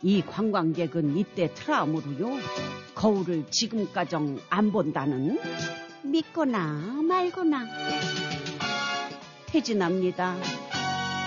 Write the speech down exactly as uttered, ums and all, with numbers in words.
이 관광객은 이때 트라우마로요 거울을 지금까정 안 본다는 믿거나 말거나 태진합니다.